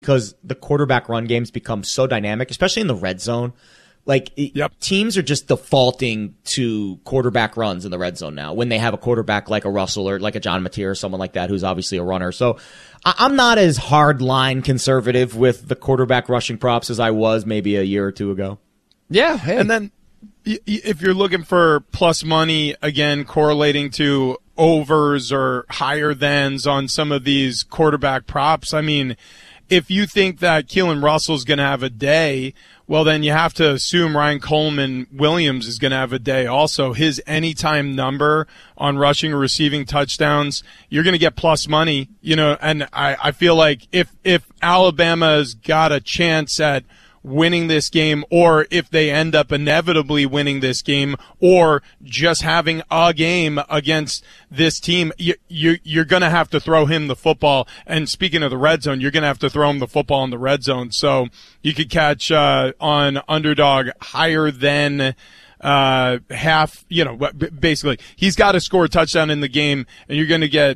because the quarterback run games become so dynamic, especially in the red zone. Like, teams are just defaulting to quarterback runs in the red zone now when they have a quarterback like a Russell or like a John Mateer or someone like that who's obviously a runner. So I'm not as hard line conservative with the quarterback rushing props as I was maybe a year or two ago. Yeah. Hey. And then if you're looking for plus money, again, correlating to overs or higher thans on some of these quarterback props, I mean, if you think that Keelan Russell's going to have a day, well, then you have to assume Ryan Coleman Williams is going to have a day also. His anytime number on rushing or receiving touchdowns, you're going to get plus money, and I feel like if Alabama's got a chance at winning this game, or if they end up inevitably winning this game, or just having a game against this team, you're going to have to throw him the football. And speaking of the red zone, you're going to have to throw him the football in the red zone. So you could catch on underdog higher than half, basically he's got to score a touchdown in the game, and you're going to get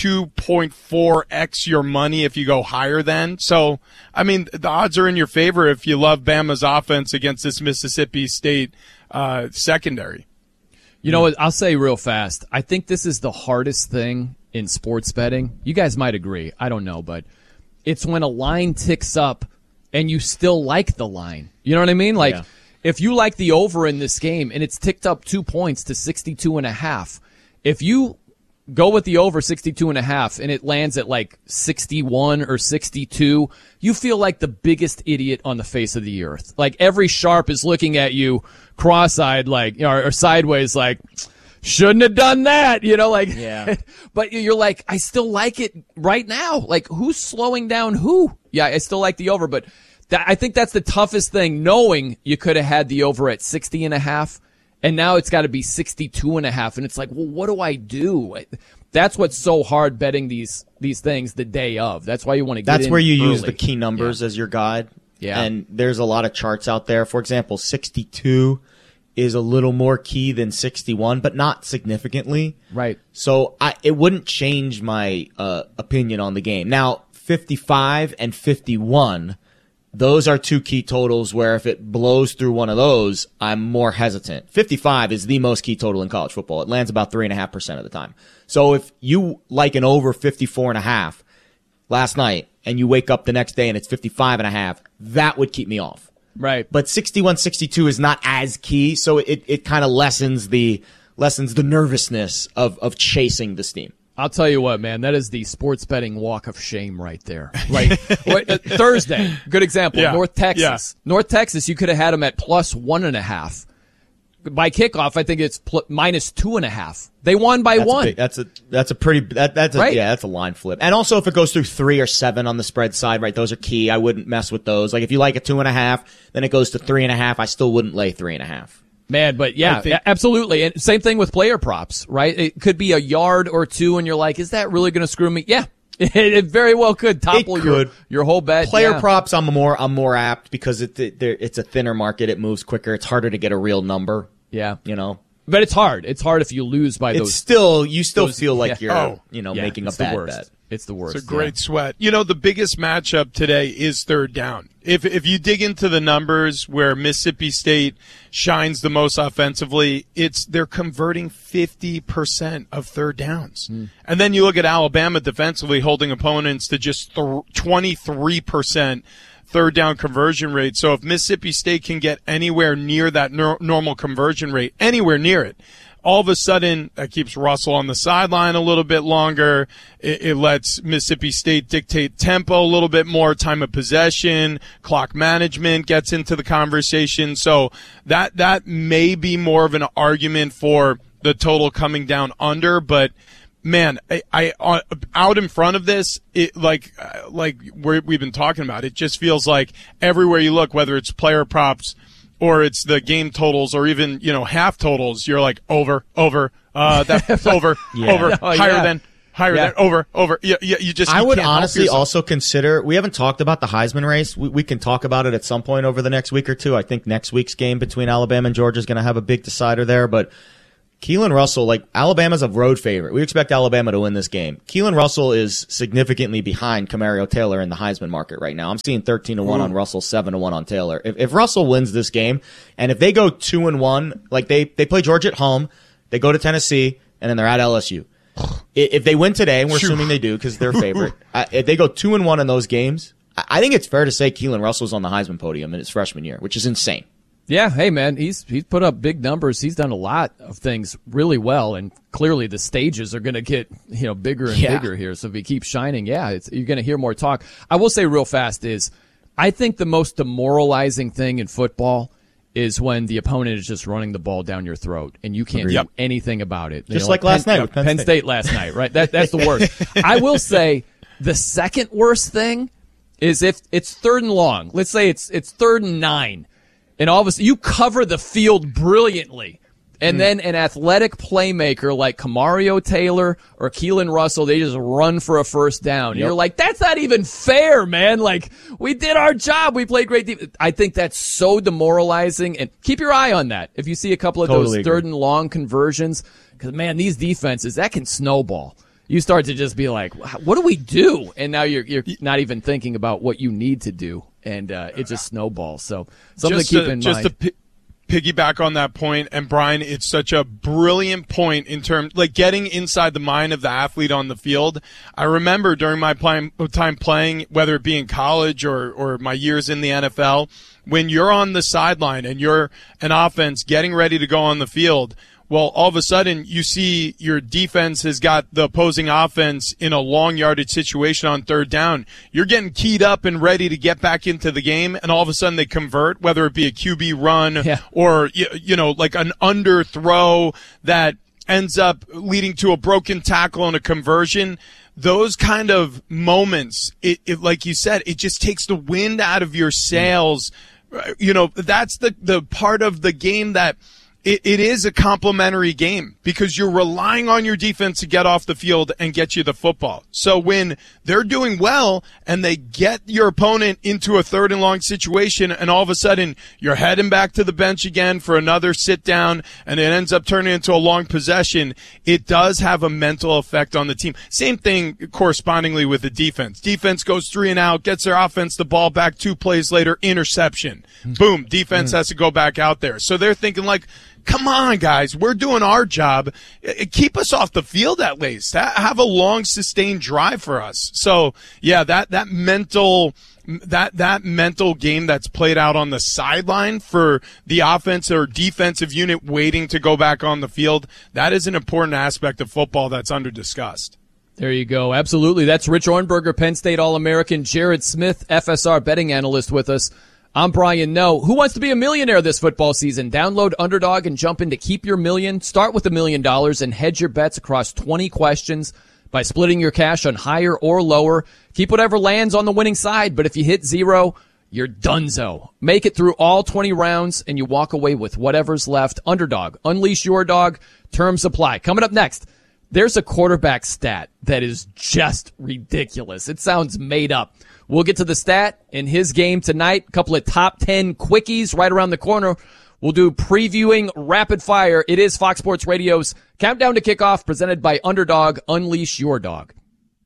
2.4x your money if you go higher than. So, I mean, the odds are in your favor if you love Bama's offense against this Mississippi State secondary. You know what? I'll say real fast. I think this is the hardest thing in sports betting. You guys might agree. I don't know, but it's when a line ticks up and you still like the line. You know what I mean? Like, if you like the over in this game and it's ticked up 2 points to 62.5, if you go with the over 62.5 and it lands at like 61 or 62, you feel like the biggest idiot on the face of the earth. Like, every sharp is looking at you cross-eyed, like, or sideways, like, shouldn't have done that, but you're like, I still like it right now. Like, who's slowing down who? Yeah, I still like the over, but I think that's the toughest thing, knowing you could have had the over at 60.5. And now it's got to be 62.5, and it's like, well, what do I do? That's what's so hard betting these things the day of. That's why you want to get in. That's where you early. use the key numbers as your guide. Yeah. And there's a lot of charts out there. For example, 62 is a little more key than 61, but not significantly. Right. So it wouldn't change my opinion on the game. Now, 55 and 51, those are two key totals where if it blows through one of those, I'm more hesitant. 55 is the most key total in college football. It lands about 3.5% of the time. So if you like an over 54.5 last night and you wake up the next day and it's 55.5, that would keep me off. Right. But 61, 62 is not as key, so it kind of lessens the nervousness of chasing the steam. I'll tell you what, man, that is the sports betting walk of shame right there. Right. Thursday, good example. Yeah. North Texas. Yeah. North Texas, you could have had them at plus 1.5. By kickoff, I think it's minus 2.5. They won by one. That's a line flip. And also, if it goes through 3 or 7 on the spread side, right, those are key. I wouldn't mess with those. Like, if you like a 2.5, then it goes to 3.5. I still wouldn't lay 3.5. Man, but yeah, absolutely. And same thing with player props, right? It could be a yard or two, and you're like, is that really going to screw me? Yeah, it very well could topple your whole bet. Player props, I'm more apt because it's a thinner market. It moves quicker. It's harder to get a real number. Yeah, but it's hard. It's hard if you lose by those. You still feel like you're making a bad bet. It's the worst. It's a great sweat. The biggest matchup today is third down. If you dig into the numbers where Mississippi State shines the most offensively, they're converting 50% of third downs. And then you look at Alabama defensively holding opponents to just 23% third down conversion rate. So if Mississippi State can get anywhere near that normal conversion rate, anywhere near it, all of a sudden, that keeps Russell on the sideline a little bit longer. It lets Mississippi State dictate tempo a little bit more, time of possession, clock management gets into the conversation. So that may be more of an argument for the total coming down under. But, man, I out in front of this, like we've been talking about, it just feels like everywhere you look, whether it's player props, or it's the game totals, or even, half totals, you're like, over, that's over, over, higher than, over. Yeah, you just, I would honestly also consider, we haven't talked about the Heisman race. We can talk about it at some point over the next week or two. I think next week's game between Alabama and Georgia is going to have a big decider there, but Keelan Russell, like, Alabama's a road favorite. We expect Alabama to win this game. Keelan Russell is significantly behind Camario Taylor in the Heisman market right now. I'm seeing 13-1 on Russell, 7-1 on Taylor. If Russell wins this game, and if they go 2-1, like they play Georgia at home, they go to Tennessee, and then they're at LSU. If they win today, and we're assuming they do because they're favorite, if they go 2-1 in those games, I think it's fair to say Keelan Russell's on the Heisman podium in his freshman year, which is insane. Yeah, hey man, he's put up big numbers. He's done a lot of things really well, and clearly the stages are going to get bigger and bigger here. So if he keeps shining, you're going to hear more talk. I will say real fast is, I think the most demoralizing thing in football is when the opponent is just running the ball down your throat and you can't do anything about it. Just like last night with Penn State last night, right? That's the worst. I will say the second worst thing is if it's 3rd and long. Let's say it's 3rd and 9. And all of a sudden, you cover the field brilliantly. And then an athletic playmaker like Camario Taylor or Keelan Russell, they just run for a first down. And you're like, that's not even fair, man. Like, we did our job. We played great defense. I think that's so demoralizing. And keep your eye on that. If you see a couple of those 3rd and long conversions, because, man, these defenses, that can snowball. You start to just be like, what do we do? And now you're not even thinking about what you need to do. And it just snowballs. So something to keep in mind. Just to piggyback on that point, and Brian, it's such a brilliant point in terms, like, getting inside the mind of the athlete on the field. I remember during my time playing, whether it be in college or my years in the NFL, when you're on the sideline and you're an offense getting ready to go on the field, well, all of a sudden you see your defense has got the opposing offense in a long yardage situation on 3rd down. You're getting keyed up and ready to get back into the game, and all of a sudden they convert, whether it be a QB run or, like an underthrow that ends up leading to a broken tackle and a conversion. Those kind of moments, it like you said, it just takes the wind out of your sails. That's the part of the game that it is a complementary game because you're relying on your defense to get off the field and get you the football. So when they're doing well and they get your opponent into a 3rd and long situation and all of a sudden you're heading back to the bench again for another sit down and it ends up turning into a long possession, it does have a mental effect on the team. Same thing correspondingly with the defense. Defense goes 3 and out, gets their offense the ball back 2 plays later, interception. Boom, defense has to go back out there. So they're thinking like, come on, guys, we're doing our job. Keep us off the field at least. Have a long, sustained drive for us. So, yeah, that mental game that's played out on the sideline for the offense or defensive unit waiting to go back on the field, that is an important aspect of football that's under-discussed. There you go. Absolutely. That's Rich Ohrnberger, Penn State All-American, Jared Smith, FSR betting analyst with us. I'm Brian Noe. Who wants to be a millionaire this football season? Download Underdog and jump in to keep your million. Start with $1 million and hedge your bets across 20 questions by splitting your cash on higher or lower. Keep whatever lands on the winning side, but if you hit 0, you're donezo. Make it through all 20 rounds and you walk away with whatever's left. Underdog. Unleash your dog. Terms apply. Coming up next, there's a quarterback stat that is just ridiculous. It sounds made up. We'll get to the stat in his game tonight. A couple of top 10 quickies right around the corner. We'll do previewing rapid fire. It is Fox Sports Radio's Countdown to Kickoff presented by Underdog. Unleash your dog.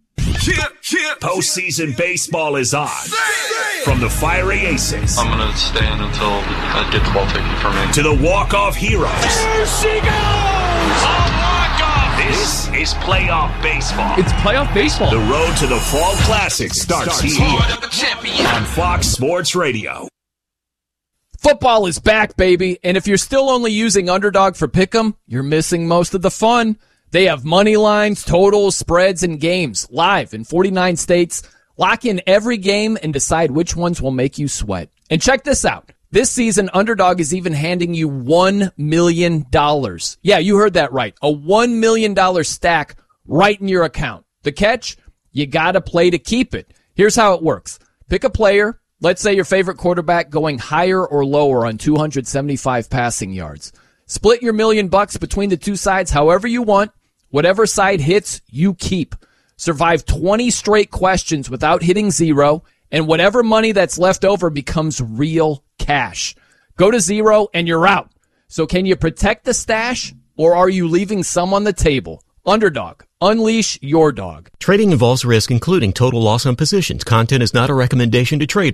Postseason baseball is on. From the fiery aces. I'm going to stand until I get the ball taken from me. To the walk-off heroes. There she goes! A walk-off! This is playoff baseball. It's playoff baseball. The road to the Fall Classic starts here on Fox Sports Radio. Football is back, baby. And if you're still only using Underdog for pick'em, you're missing most of the fun. They have money lines, totals, spreads, and games live in 49 states. Lock in every game and decide which ones will make you sweat. And check this out. This season, Underdog is even handing you $1 million. Yeah, you heard that right. A $1 million stack right in your account. The catch? You gotta play to keep it. Here's how it works. Pick a player. Let's say your favorite quarterback going higher or lower on 275 passing yards. Split your $1 million between the two sides however you want. Whatever side hits, you keep. Survive 20 straight questions without hitting 0, and whatever money that's left over becomes real cash. Go to 0 and you're out. So can you protect the stash or are you leaving some on the table? Underdog, unleash your dog. Trading involves risk, including total loss on positions. Content is not a recommendation to trade.